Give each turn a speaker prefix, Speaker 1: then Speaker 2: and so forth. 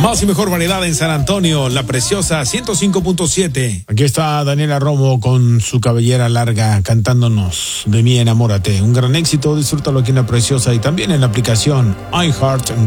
Speaker 1: Más y mejor variedad en San Antonio, La Preciosa 105.7.
Speaker 2: Aquí está Daniela Romo con su cabellera larga cantándonos De mí enamórate. Un gran éxito, disfrútalo aquí en La Preciosa y también en la aplicación iHeart